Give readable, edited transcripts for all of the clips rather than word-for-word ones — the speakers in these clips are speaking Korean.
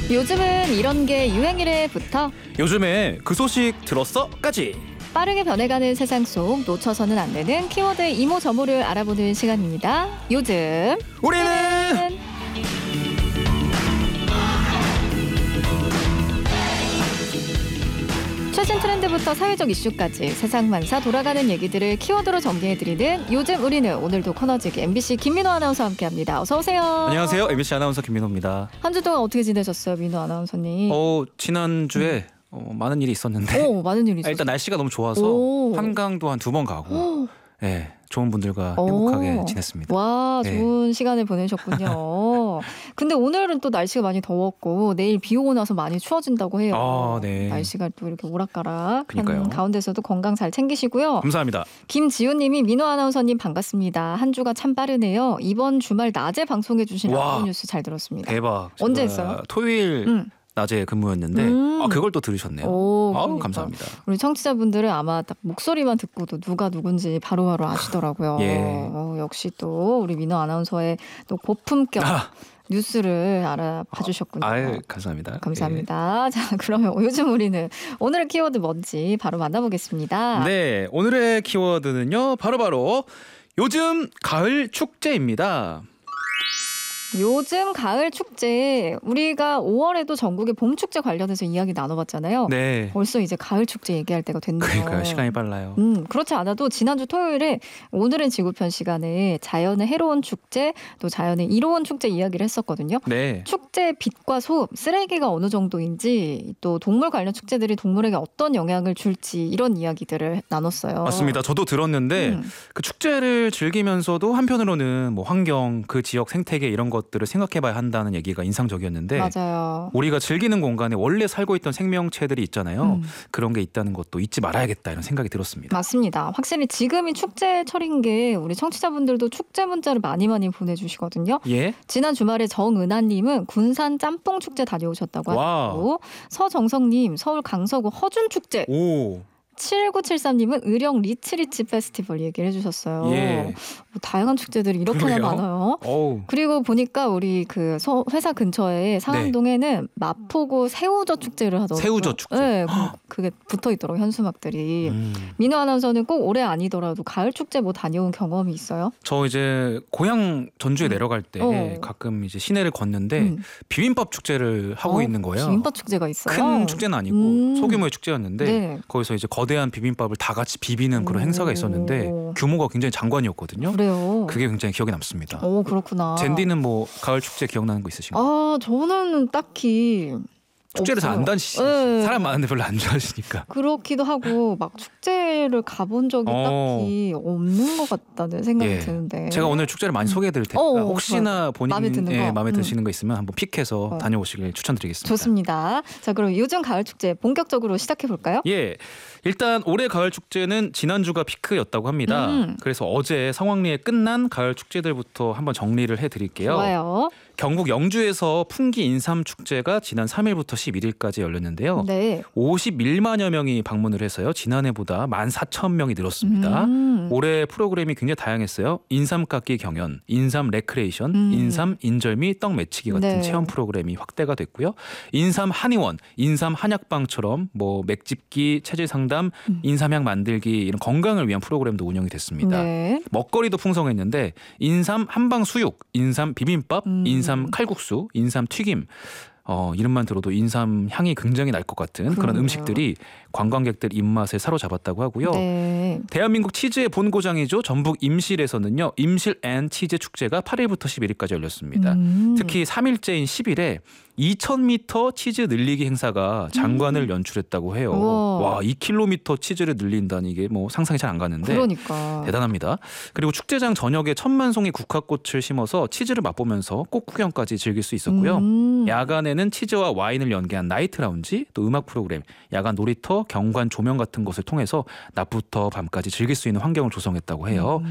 요즘은 이런 게 유행이래부터 요즘에 그 소식 들었어?까지 빠르게 변해가는 세상 속 놓쳐서는 안 되는 키워드의 이모저모를 알아보는 시간입니다. 요즘 우리는 최신 트렌드부터 사회적 이슈까지 세상만사 돌아가는 얘기들을 키워드로 정리해드리는 요즘 우리는, 오늘도 코너지기 MBC 김민호 아나운서와 함께합니다. 어서 오세요. 안녕하세요. MBC 아나운서 김민호입니다. 한 주 동안 어떻게 지내셨어요, 민호 아나운서님? 지난주에 많은 일이 있었는데 많은 일이 있었어요. 일단 날씨가 너무 좋아서 한강도 한 2번 가고 네, 좋은 분들과 행복하게 지냈습니다. 와, 네. 좋은 시간을 보내셨군요. 근데 오늘은 또 날씨가 많이 더웠고 내일 비 오고 나서 많이 추워진다고 해요. 네. 날씨가 또 이렇게 오락가락 그러니까요. 하는 가운데서도 건강 잘 챙기시고요. 감사합니다. 김지훈님이 민호 아나운서님 반갑습니다. 한 주가 참 빠르네요. 이번 주말 낮에 방송해 주신 와, 라디오 뉴스 잘 들었습니다. 대박. 언제 제가 했어요? 토요일 낮에 근무였는데 그걸 또 들으셨네요. 그러니까. 감사합니다. 우리 청취자분들은 아마 딱 목소리만 듣고도 누가 누군지 바로바로 아시더라고요. 예. 역시 또 우리 민호 아나운서의 또 고품격 뉴스를 알아봐 주셨군요. 감사합니다. 감사합니다. 예. 자, 그러면 요즘 우리는 오늘의 키워드 뭔지 바로 만나보겠습니다. 네, 오늘의 키워드는요. 바로 요즘 가을 축제입니다. 요즘 가을 축제, 우리가 5월에도 전국의 봄 축제 관련해서 이야기 나눠봤잖아요. 네. 벌써 이제 가을 축제 얘기할 때가 됐네요. 그러니까요. 시간이 빨라요. 그렇지 않아도 지난주 토요일에 오늘은 지구편 시간에 자연의 해로운 축제, 또 자연의 이로운 축제 이야기를 했었거든요. 네. 축제의 빛과 소음, 쓰레기가 어느 정도인지, 또 동물 관련 축제들이 동물에게 어떤 영향을 줄지, 이런 이야기들을 나눴어요. 맞습니다. 저도 들었는데 그 축제를 즐기면서도 한편으로는 뭐 환경, 그 지역 생태계 이런 것들을 생각해봐야 한다는 얘기가 인상적이었는데, 맞아요. 우리가 즐기는 공간에 원래 살고 있던 생명체들이 있잖아요. 그런 게 있다는 것도 잊지 말아야겠다 이런 생각이 들었습니다. 맞습니다. 확실히 지금이 축제철인 게 우리 청취자분들도 축제 문자를 많이 보내주시거든요. 예. 지난 주말에 정은하님은 군산 짬뽕 축제 다녀오셨다고 하고, 서정성님 서울 강서구 허준 축제. 오. 7973님은 의령 리치리치 페스티벌 얘기를 해주셨어요. 예. 뭐 다양한 축제들이 이렇게나 그러게요. 많아요. 오우. 그리고 보니까 우리 그 회사 근처에 상암동에는 마포구 새우젓 축제를 하더라고요. 새우젓 축제. 네, 그게 붙어 있더라고요. 현수막들이. 민호 아나운서는 꼭 올해 아니더라도 가을 축제 뭐 다녀온 경험이 있어요? 저 이제 고향 전주에 내려갈 때 가끔 이제 시내를 걷는데 비빔밥 축제를 하고 있는 거예요. 비빔밥 축제가 있어요? 큰 축제는 아니고 소규모의 축제였는데 네. 거기서 이제 거대한 비빔밥을 다 같이 비비는 그런 행사가 있었는데 규모가 굉장히 장관이었거든요. 그래요? 그게 굉장히 기억에 남습니다. 오, 그렇구나. 젠디는 뭐 가을 축제 기억나는 거 있으신가요? 저는 딱히 축제를 잘 안 다니시죠? 네. 사람 많은데 별로 안 좋아하시니까. 그렇기도 하고 막 축제를 가본 적이 딱히 없는 것 같다는 생각이 드는데. 제가 오늘 축제를 많이 소개해드릴 테니까 혹시나 본인 마음에 드시는 거 있으면 한번 픽해서 다녀오시길 추천드리겠습니다. 좋습니다. 자, 그럼 요즘 가을 축제 본격적으로 시작해 볼까요? 예. 일단 올해 가을 축제는 지난주가 피크였다고 합니다. 그래서 어제 성황리에 끝난 가을 축제들부터 한번 정리를 해드릴게요. 좋아요. 경북 영주에서 풍기 인삼 축제가 지난 3일부터 11일까지 열렸는데요. 네. 51만여 명이 방문을 해서요. 지난해보다 14,000명이 늘었습니다. 올해 프로그램이 굉장히 다양했어요. 인삼 깎기 경연, 인삼 레크레이션, 인삼 인절미 떡 매치기 같은 체험 프로그램이 확대가 됐고요. 인삼 한의원, 인삼 한약방처럼 뭐 맥집기, 체질 상담, 인삼향 만들기 이런 건강을 위한 프로그램도 운영이 됐습니다. 네. 먹거리도 풍성했는데 인삼 한방 수육, 인삼 비빔밥, 인삼 칼국수, 인삼 튀김, 이름만 들어도 인삼 향이 굉장히 날 것 같은 그런 음식들이 관광객들 입맛에 사로잡았다고 하고요. 네. 대한민국 치즈의 본고장이죠. 전북 임실에서는요. 임실 앤 치즈 축제가 8일부터 11일까지 열렸습니다. 특히 3일째인 10일에 2,000m 치즈 늘리기 행사가 장관을 연출했다고 해요. 와, 2km 치즈를 늘린다니 이게 뭐 상상이 잘 안 가는데 그러니까. 대단합니다. 그리고 축제장 전역에 1,000만 송이 국화꽃을 심어서 치즈를 맛보면서 꽃 구경까지 즐길 수 있었고요. 야간에는 치즈와 와인을 연계한 나이트 라운지, 또 음악 프로그램, 야간 놀이터, 경관 조명 같은 것을 통해서 낮부터 밤까지 즐길 수 있는 환경을 조성했다고 해요.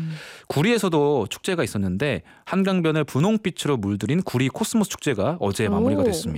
구리에서도 축제가 있었는데 한강변을 분홍빛으로 물들인 구리 코스모스 축제가 어제 마무리가 됐습니다.